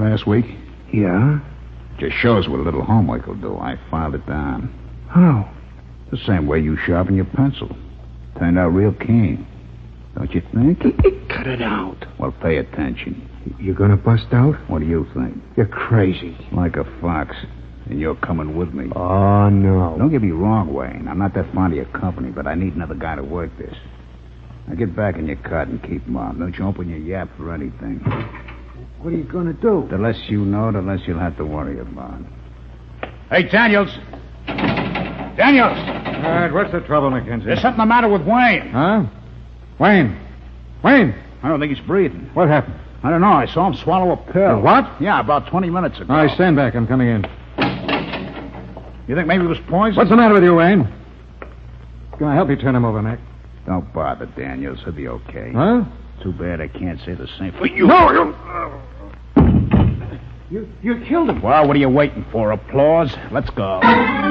last week? Yeah? Just shows what a little homework will do. I filed it down. How? The same way you sharpen your pencil. Turned out real keen. Don't you think? Cut it out. Well, pay attention. You're gonna bust out? What do you think? You're crazy. Like a fox. And you're coming with me. Oh, no. Don't get me wrong, Wayne. I'm not that fond of your company, but I need another guy to work this. Now get back in your cot and keep mum. Don't you open your yap for anything. What are you gonna do? The less you know, the less you'll have to worry about. Hey, Daniels! Daniels! All right, what's the trouble, McKenzie? There's something the matter with Wayne. Huh? Wayne! Wayne! I don't think he's breathing. What happened? I don't know. I saw him swallow a pill. A what? Yeah, about 20 minutes ago. All right, stand back. I'm coming in. You think maybe it was poison? What's the matter with you, Wayne? Can I help you turn him over, Mac? Don't bother, Daniels. He'll be okay. Huh? Too bad I can't say the same for you. No, You killed him. Well, what are you waiting for? Applause? Let's go.